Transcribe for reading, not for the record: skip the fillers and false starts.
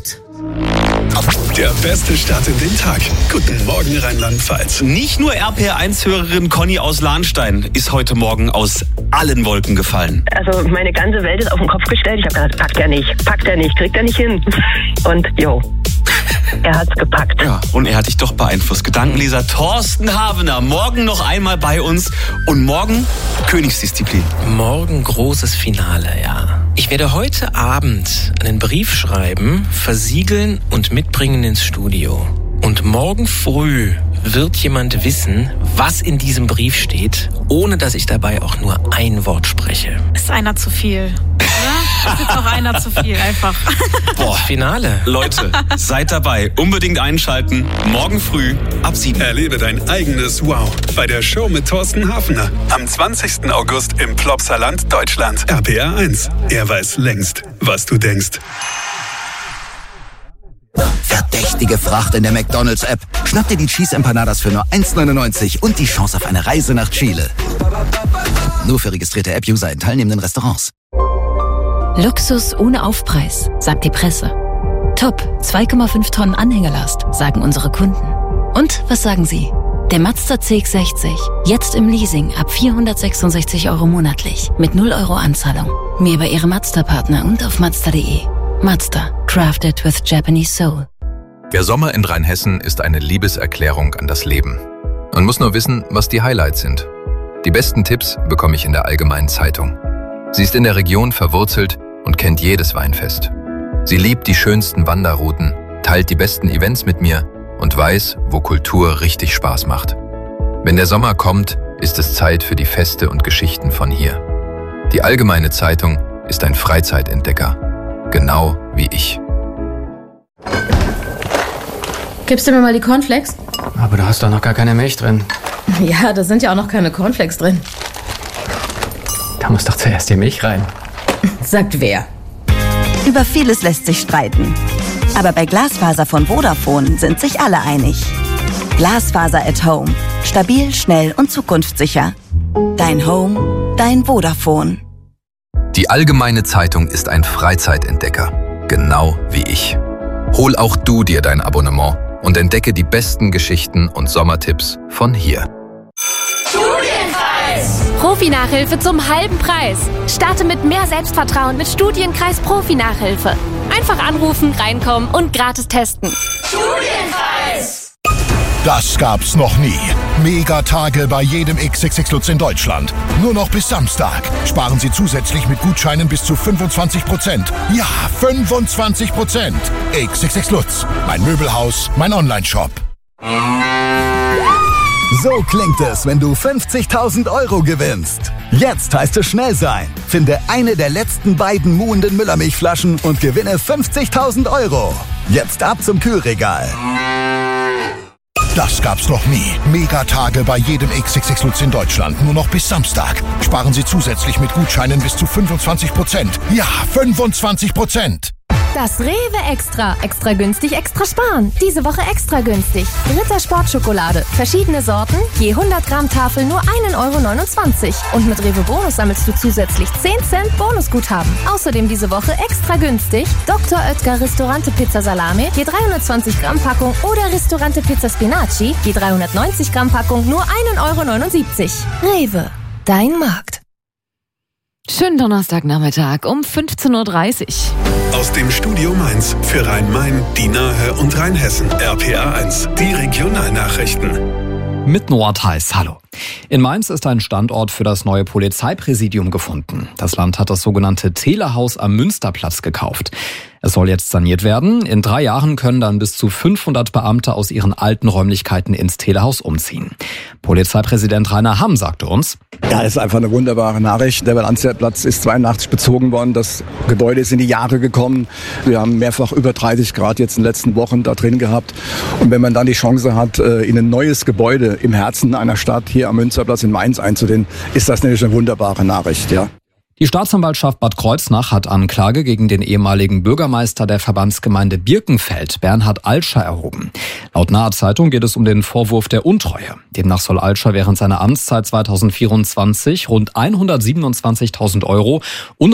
Punkt. Der beste Start in den Tag. Guten Morgen Rheinland-Pfalz. Nicht nur RPR1-Hörerin Conny aus Lahnstein ist heute Morgen aus allen Wolken gefallen. Also meine ganze Welt ist auf den Kopf gestellt. Ich habe gedacht, packt er nicht, kriegt er nicht hin. Und er hat's gepackt. Ja, und er hat dich doch beeinflusst. Gedankenleser Thorsten Havener, morgen noch einmal bei uns und morgen Königsdisziplin. Morgen großes Finale, ja. Ich werde heute Abend einen Brief schreiben, versiegeln und mitbringen ins Studio. Und morgen früh wird jemand wissen, was in diesem Brief steht, ohne dass ich dabei auch nur ein Wort spreche. Ist einer zu viel, oder? Ist jetzt auch einer zu viel, einfach. Boah, Finale. Leute, seid dabei. Unbedingt einschalten. Morgen früh ab 7. Erlebe dein eigenes Wow bei der Show mit Thorsten Hafner. Am 20. August im Plopsaland, Deutschland. RPR1. Er weiß längst, was du denkst. Verdächtige Fracht in der McDonald's-App. Schnapp dir die Cheese Empanadas für nur 1,99 und die Chance auf eine Reise nach Chile. Nur für registrierte App-User in teilnehmenden Restaurants. Luxus ohne Aufpreis, sagt die Presse. Top, 2,5 Tonnen Anhängelast, sagen unsere Kunden. Und was sagen Sie? Der Mazda CX-60, jetzt im Leasing ab 466 € monatlich, mit 0 € Anzahlung. Mehr bei Ihrem Mazda-Partner und auf Mazda.de. Mazda, crafted with Japanese soul. Der Sommer in Rheinhessen ist eine Liebeserklärung an das Leben. Man muss nur wissen, was die Highlights sind. Die besten Tipps bekomme ich in der Allgemeinen Zeitung. Sie ist in der Region verwurzelt und kennt jedes Weinfest. Sie liebt die schönsten Wanderrouten, teilt die besten Events mit mir und weiß, wo Kultur richtig Spaß macht. Wenn der Sommer kommt, ist es Zeit für die Feste und Geschichten von hier. Die Allgemeine Zeitung ist ein Freizeitentdecker. Genau wie ich. Gibst du mir mal die Cornflakes? Aber da hast doch noch gar keine Milch drin. Ja, da sind ja auch noch keine Cornflakes drin. Da muss doch zuerst die Milch rein. Sagt wer? Über vieles lässt sich streiten. Aber bei Glasfaser von Vodafone sind sich alle einig. Glasfaser at Home. Stabil, schnell und zukunftssicher. Dein Home, dein Vodafone. Die Allgemeine Zeitung ist ein Freizeitentdecker. Genau wie ich. Hol auch du dir dein Abonnement und entdecke die besten Geschichten und Sommertipps von hier. Studienkreis! Profi-Nachhilfe zum halben Preis. Starte mit mehr Selbstvertrauen mit Studienkreis Profi-Nachhilfe. Einfach anrufen, reinkommen und gratis testen. Studienkreis! Das gab's noch nie. Megatage bei jedem XXX Lutz in Deutschland. Nur noch bis Samstag. Sparen Sie zusätzlich mit Gutscheinen bis zu 25%. Ja, 25%. XXX Lutz. Mein Möbelhaus, mein Onlineshop. So klingt es, wenn du 50.000 € gewinnst. Jetzt heißt es schnell sein. Finde eine der letzten beiden muhenden Müllermilchflaschen und gewinne 50.000 €. Jetzt ab zum Kühlregal. Das gab's noch nie. Megatage bei jedem XXX Lutz in Deutschland. Nur noch bis Samstag. Sparen Sie zusätzlich mit Gutscheinen bis zu 25%. Ja, 25%. Das Rewe Extra. Extra günstig, extra sparen. Diese Woche extra günstig. Ritter Sportschokolade. Verschiedene Sorten. Je 100 Gramm Tafel nur 1,29 €. Und mit Rewe Bonus sammelst du zusätzlich 10 Cent Bonusguthaben. Außerdem diese Woche extra günstig. Dr. Oetker Ristorante Pizza Salame. Je 320 Gramm Packung. Oder Ristorante Pizza Spinaci. Je 390 Gramm Packung nur 1,79 €. Rewe. Dein Markt. Schönen Donnerstagnachmittag um 15:30 Uhr. Aus dem Studio Mainz für Rhein-Main, die Nahe und Rheinhessen. RPR1, die Regionalnachrichten. Mit Noah Theis, hallo. In Mainz ist ein Standort für das neue Polizeipräsidium gefunden. Das Land hat das sogenannte Telehaus am Münsterplatz gekauft. Es soll jetzt saniert werden. In 3 Jahren können dann bis zu 500 Beamte aus ihren alten Räumlichkeiten ins Telehaus umziehen. Polizeipräsident Rainer Hamm sagte uns: Ja, ist einfach eine wunderbare Nachricht. Der Valentia-Platz ist 82 bezogen worden. Das Gebäude ist in die Jahre gekommen. Wir haben mehrfach über 30 Grad jetzt in den letzten Wochen da drin gehabt. Und wenn man dann die Chance hat, in ein neues Gebäude im Herzen einer Stadt hier am Münsterplatz in Mainz einzudehnen, ist das natürlich eine wunderbare Nachricht, ja. Die Staatsanwaltschaft Bad Kreuznach hat Anklage gegen den ehemaligen Bürgermeister der Verbandsgemeinde Birkenfeld, Bernhard Alscher, erhoben. Laut Naher Zeitung geht es um den Vorwurf der Untreue. Demnach soll Alscher während seiner Amtszeit 2024 rund 127.000 €